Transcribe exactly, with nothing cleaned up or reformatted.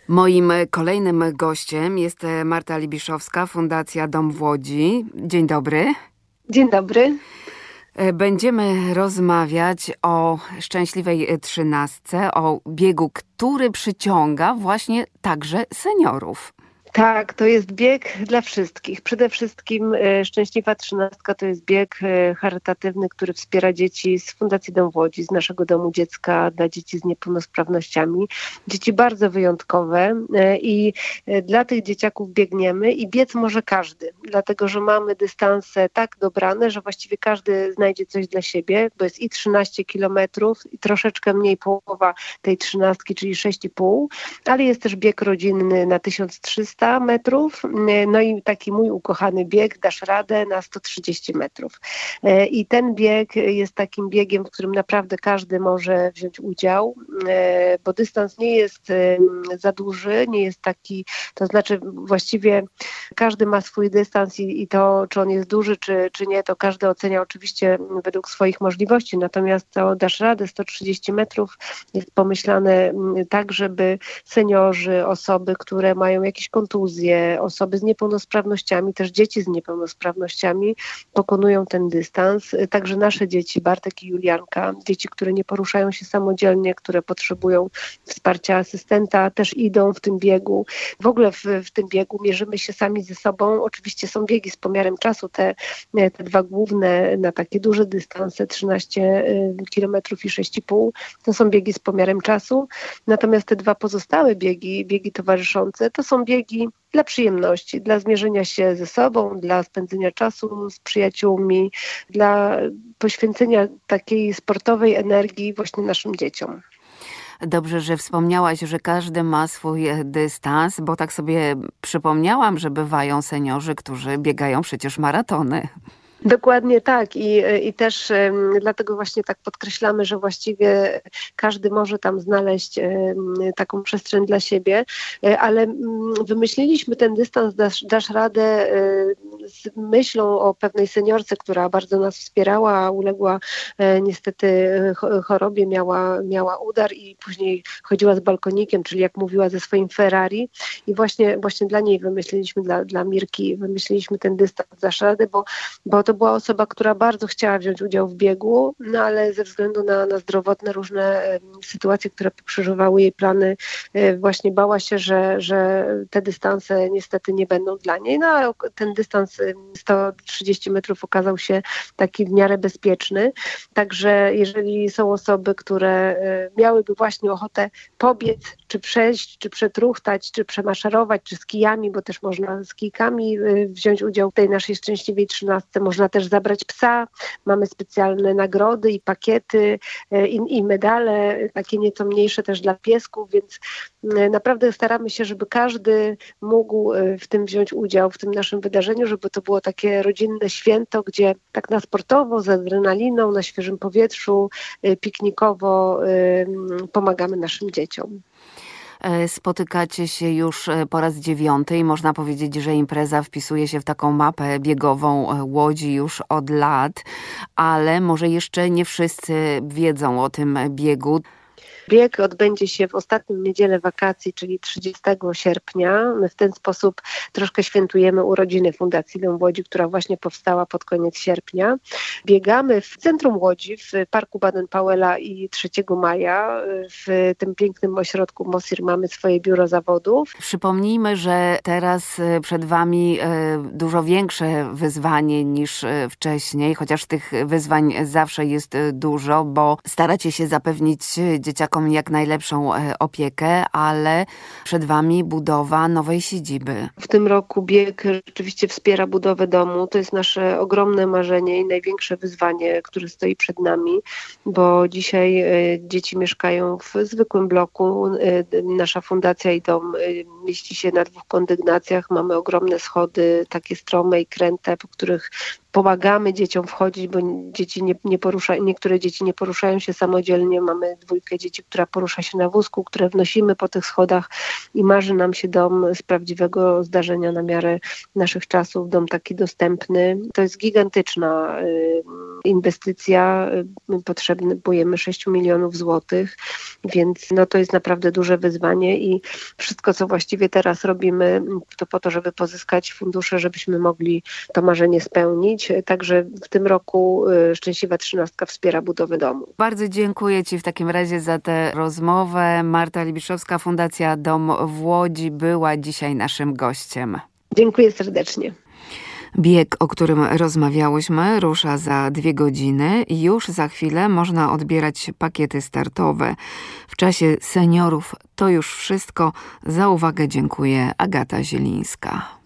Moim kolejnym gościem jest Marta Libiszowska, Fundacja Dom w Łodzi. Dzień dobry. Dzień dobry. Będziemy rozmawiać o szczęśliwej trzynastce, o biegu, który przyciąga właśnie także seniorów. Tak, to jest bieg dla wszystkich. Przede wszystkim e, Szczęśliwa Trzynastka to jest bieg e, charytatywny, który wspiera dzieci z Fundacji Dom w Łodzi, z naszego domu dziecka dla dzieci z niepełnosprawnościami. Dzieci bardzo wyjątkowe e, i e, dla tych dzieciaków biegniemy i biec może każdy, dlatego że mamy dystanse tak dobrane, że właściwie każdy znajdzie coś dla siebie, bo jest i trzynaście kilometrów i troszeczkę mniej połowa tej trzynastki, czyli sześć i pół, ale jest też bieg rodzinny na tysiąc trzysta metrów, no i taki mój ukochany bieg Dasz radę na sto trzydzieści metrów. I ten bieg jest takim biegiem, w którym naprawdę każdy może wziąć udział, bo dystans nie jest za duży, nie jest taki, to znaczy właściwie każdy ma swój dystans i, i to, czy on jest duży, czy, czy nie, to każdy ocenia oczywiście według swoich możliwości, natomiast to Dasz radę sto trzydzieści metrów jest pomyślane tak, żeby seniorzy, osoby, które mają jakieś kontuzje, osoby z niepełnosprawnościami, też dzieci z niepełnosprawnościami pokonują ten dystans. Także nasze dzieci, Bartek i Julianka, dzieci, które nie poruszają się samodzielnie, które potrzebują wsparcia asystenta, też idą w tym biegu. W ogóle w, w tym biegu mierzymy się sami ze sobą. Oczywiście są biegi z pomiarem czasu, te, te dwa główne na takie duże dystanse, trzynaście kilometrów i sześć i pół, to są biegi z pomiarem czasu. Natomiast te dwa pozostałe biegi, biegi towarzyszące, to są biegi dla przyjemności, dla zmierzenia się ze sobą, dla spędzenia czasu z przyjaciółmi, dla poświęcenia takiej sportowej energii właśnie naszym dzieciom. Dobrze, że wspomniałaś, że każdy ma swój dystans, bo tak sobie przypomniałam, że bywają seniorzy, którzy biegają przecież maratony. Dokładnie tak i, i też um, dlatego właśnie tak podkreślamy, że właściwie każdy może tam znaleźć um, taką przestrzeń dla siebie, ale um, wymyśliliśmy ten dystans Dasz, dasz radę um, z myślą o pewnej seniorce, która bardzo nas wspierała, uległa um, niestety chorobie, miała, miała udar i później chodziła z balkonikiem, czyli jak mówiła ze swoim Ferrari i właśnie, właśnie dla niej wymyśliliśmy, dla, dla Mirki wymyśliliśmy ten dystans Dasz radę, bo, bo to była osoba, która bardzo chciała wziąć udział w biegu, no ale ze względu na, na zdrowotne różne e, sytuacje, które pokrzyżowały jej plany, e, właśnie bała się, że, że te dystanse niestety nie będą dla niej. No a ten dystans sto trzydzieści metrów okazał się taki w miarę bezpieczny. Także jeżeli są osoby, które e, miałyby właśnie ochotę pobiec, czy przejść, czy przetruchtać, czy przemaszerować, czy z kijami, bo też można z kijkami e, wziąć udział w tej naszej szczęśliwej trzynastce, można też zabrać psa, mamy specjalne nagrody i pakiety i, i medale, takie nieco mniejsze też dla piesków, więc naprawdę staramy się, żeby każdy mógł w tym wziąć udział, w tym naszym wydarzeniu, żeby to było takie rodzinne święto, gdzie tak na sportowo, z adrenaliną, na świeżym powietrzu, piknikowo pomagamy naszym dzieciom. Spotykacie się już po raz dziewiąty i można powiedzieć, że impreza wpisuje się w taką mapę biegową Łodzi już od lat, ale może jeszcze nie wszyscy wiedzą o tym biegu. Bieg odbędzie się w ostatnią niedzielę wakacji, czyli trzydziestego sierpnia. My w ten sposób troszkę świętujemy urodziny Fundacji Dom w Łodzi, która właśnie powstała pod koniec sierpnia. Biegamy w centrum Łodzi, w Parku Baden-Powella i trzeciego maja. W tym pięknym ośrodku Mosir mamy swoje biuro zawodów. Przypomnijmy, że teraz przed Wami dużo większe wyzwanie niż wcześniej, chociaż tych wyzwań zawsze jest dużo, bo staracie się zapewnić dzieciakom jak najlepszą opiekę, ale przed Wami budowa nowej siedziby. W tym roku bieg rzeczywiście wspiera budowę domu. To jest nasze ogromne marzenie i największe wyzwanie, które stoi przed nami, bo dzisiaj y, dzieci mieszkają w zwykłym bloku. Y, nasza fundacja i dom y, mieści się na dwóch kondygnacjach. Mamy ogromne schody, takie strome i kręte, po których pomagamy dzieciom wchodzić, bo dzieci nie, nie porusza, niektóre dzieci nie poruszają się samodzielnie. Mamy dwójkę dzieci, która porusza się na wózku, które wnosimy po tych schodach i marzy nam się dom z prawdziwego zdarzenia na miarę naszych czasów, dom taki dostępny. To jest gigantyczna inwestycja, potrzebujemy sześć milionów złotych, więc no to jest naprawdę duże wyzwanie i wszystko, co właściwie teraz robimy, to po to, żeby pozyskać fundusze, żebyśmy mogli to marzenie spełnić. Także w tym roku Szczęśliwa Trzynastka wspiera budowę domu. Bardzo dziękuję Ci w takim razie za tę rozmowę. Marta Libiszowska, Fundacja Dom w Łodzi była dzisiaj naszym gościem. Dziękuję serdecznie. Bieg, o którym rozmawiałyśmy, rusza za dwie godziny i już za chwilę można odbierać pakiety startowe. W czasie seniorów to już wszystko. Za uwagę dziękuję, Agata Zielińska.